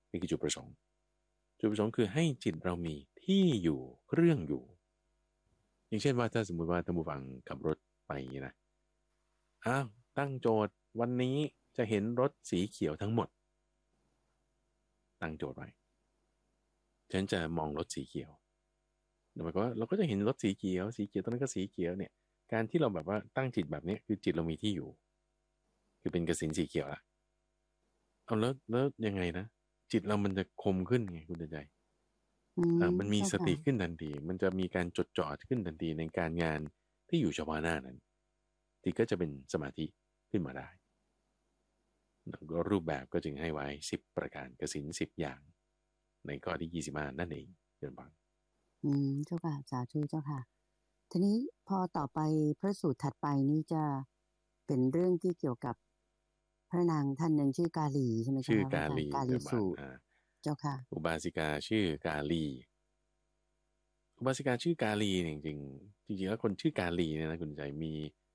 นี่คือจุดประสงค์จุดประสงค์คือให้จิตเรามีที่อยู่เครื่องอยู่อย่างเช่นว่าถ้าสมมุติว่าท่านผู้ฟังขับรถไปอย่างนี้นะอ้าวตั้งโจทย์วันนี้จะเห็นรถสีเขียวทั้งหมดตั้งโจทย์ไว้ฉันจะมองรถสีเขียวหมายความว่าเราก็จะเห็นรถสีเขียวสีเขียวตรงนั้นก็สีเขียวเนี่ยการที่เราแบบว่าตั้งจิตแบบนี้คือจิตเรามีที่อยู่คือเป็นกสิณสีเขียวละเอาแล้วยังไงนะจิตเรามันจะคมขึ้นไงคุณใจมันมีเจ้าค่ะสติขึ้นทันทีมันจะมีการจดจ่อขึ้นทันทีในการงานที่อยู่เฉพาะหน้านั้นที่ก็จะเป็นสมาธิขึ้นมาได้แล้วก็รูปแบบก็จึงให้ไว้10 ประการกสิณ10 อย่างในข้อที่25นั่นเองเดินบางเจ้าค่ะสาธุเจ้าค่ะทีนี้พอต่อไปพระสูตรถัดไปนี่จะเป็นเรื่องที่เกี่ยวกับพระนางท่านหนึ่งชื่อกาลีใช่ไหมเจ้าชื่อค่ะพระอาจารย์กาลีกาลีเดินบางสูตรเจ้าค่ะอุบาสิกาชื่อกาลีอุบาสิกาชื่อกาลีเนี่ยจริงๆแล้วคนชื่อกาลีเนี่ยนะคุณใจมี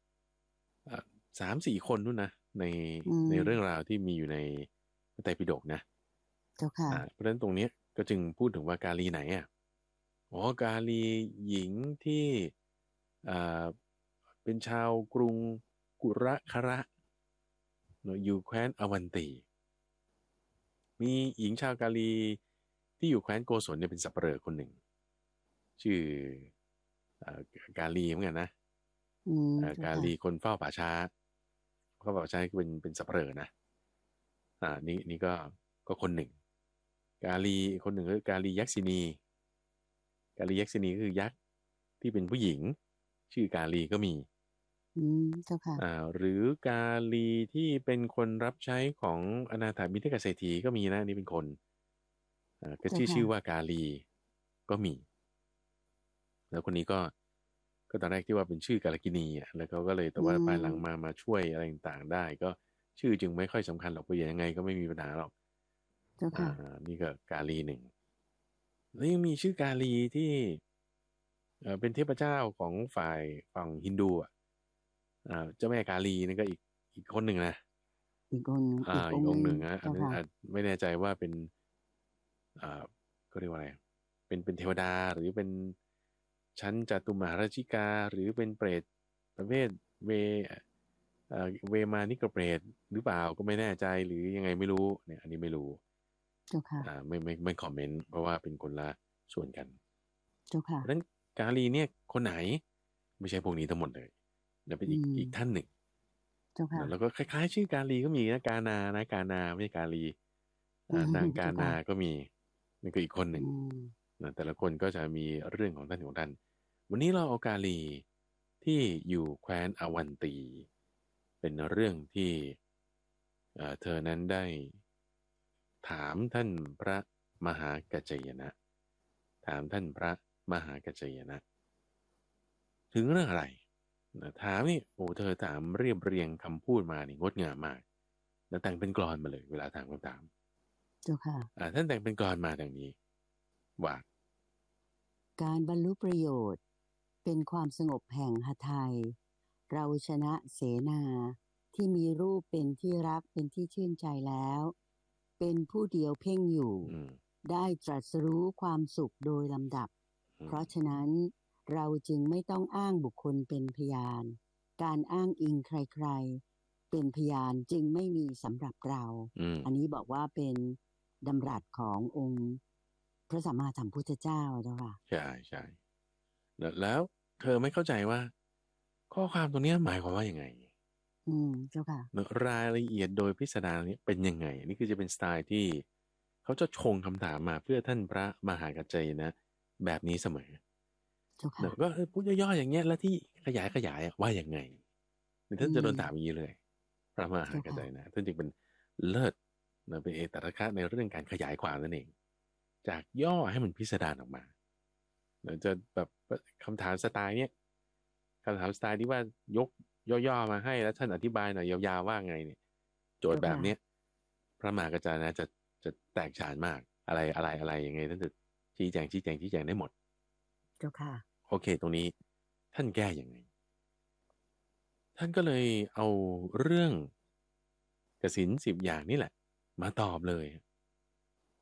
3-4 คนนู่นนะในอืในเรื่องมราวที่มีอยู่ในพระไตรปิฎกนะเจ้าค่ะเพราะฉะนั้นตรงเนี้ยก็จึงพูดถึงว่ากาลีไหนอ่ะอ๋อกาลีหญิงที่อ่าเป็นชาวกรุงกุระคระเนอะอยู่แคว้นอวันตีมีหญิงชาวกาลีที่อยู่แคว้นโกศลเนี่ยเป็นสัปเหร่อคนหนึ่งชื่อเอ่อกาลีเหมือนกันนะเจ้าค่ะกาลีคนเฝ้าป่าช้าเขาป่าช้าคือเป็นสัปเหร่อนะนี่ก็คนหนึ่งกาลีคนหนึ่งก็กาลียักษินีกาลียักษินีก็คือยักษ์ที่เป็นผู้หญิงชื่อกาลีก็มีเจ้าค่ะหรือกาลีที่เป็นคนรับใช้ของอนาถาบิณฑิกเศรษฐีก็มีนะนี่เป็นคนก็เจ้าค่ะชื่อว่ากาลีก็มีแล้วคนนี้ก็ตอนแรกที่ว่าเป็นชื่อกาลกินีอ่ะแล้วเขาก็เลยแต่อืว่าภายหลังมมาช่วยอะไรต่างๆได้ก็ชื่อจึงไม่ค่อยสำคัญหรอกเพราะยังไงก็ไม่มีปัญหาหรอกเจ้าค่ะนี่ก็กาลีหนึ่งแล้วยังมีชื่อกาลีที่เป็นเทพเจ้าของฝ่ายฝั่งฮินดูอ่ะเจ้าแม่กาลีนี่ก็อีกคนหนึ่งนะอีกองค์อีกออีกงค์หนึ่งองค์หนึ่งนะอันเจ้าค่ะนั้นอาจไม่แน่ใจว่าเป็นอ่าก็เรียกว่าอะไรเป็นเทวดาหรือเป็นชั้นจตุมหาราชิกาหรือเป็นเปรตประเภทเวเวมานิกเปรตหรือเปล่าก็ไม่แน่ใจหรือยังไงไม่รู้เนี่ยอันนี้ไม่รู้เจ้าค่ะไม่คอมเมนต์เพราะว่าเป็นคนละส่วนกันเจ้าค่ะเพราะฉะนั้นกาลีเนี่ยคนไหนไม่ใช่พวกนี้ทั้งหมดเลยเดี๋ยวเป็นอือีกท่านมหนึ่งเจ้าค่ะแล้วก็คล้ายๆชื่อกาลีก็มีนะกานานะกานาไม่ใช่กาลีนางกานาเจ้าค่ะก็มีนั่นก็อีกคนหอืนึ่งมนะแต่ละคนก็จะมีเรื่องของท่านวันนี้เราเอากาลีที่อยู่แคว้นอวันตีเป็นเรื่องที่เธอนั้นได้ถามท่านพระมหากัจจยนะถามท่านพระมหากัจจยนะถึงเรื่องอะไร ถามนี่โอ้เธอถามเรียบเรียงคำพูดมานี่งดงามมากแล้วแต่งเป็นกลอนมาเลยเวลาถามคำถามเจ้าค่ะท่านแต่งเป็นกลอนมาดังนี้ว่าการบรรลุประโยชน์เป็นความสงบแห่งหทัยเราชนะเสนาที่มีรูปเป็นที่รักเป็นที่ชื่นใจแล้วเป็นผู้เดียวเพ่งอยู่อืมได้ตรัสรู้ความสุขโดยลำดับอืมเพราะฉะนั้นเราจึงไม่ต้องอ้างบุคคลเป็นพยานการอ้างอิงใครๆเป็นพยานจึงไม่มีสำหรับเราอืมอันนี้บอกว่าเป็นดำรัสขององค์พระสัมมาสัมพุทธเจ้าเจ้าค่ะใช่แล้วเธอไม่เข้าใจว่าข้อความตรงเนี้ยหมายความว่ายังไงเจ้าค่ะเนอะรายละเอียดโดยพิสดารนี้เป็นยังไงนี่คือจะเป็นสไตล์ที่เขาจะชงคำถามมาเพื่อท่านพระมหากัจจยนะแบบนี้เสมอเจ้าค่ะเนอะก็พูดย่อๆอย่างเงี้ยแล้วที่ขยายว่ายังไงหรืออืท่านจะโดมนถามอย่างนี้เลย พระมหาเจ้าค่ะกัจจายนะท่านจึงเป็นเลิศนะเป็นเอกตรคะในเรื่องการขยายความนั่นเองจากย่อให้มันพิสดารออกมาเราจะแบบคำถามสไตล์เนี้ยคำถามสไตล์ที่ว่ายกย่อๆมาให้แล้วท่านอธิบายหน่อยยาวๆว่าไงเนี่ยโจทเจ้าค่ะย์แบบเนี้ยพระมหากัจจายนะจะแตกฉานมากอะไรยังไงท่านจะชี้แจงได้หมดเจ้าค่ะโอเคตรงนี้ท่านแก้ยังไงท่านก็เลยเอาเรื่องกสิณ10 อย่างนี่แหละมาตอบเลย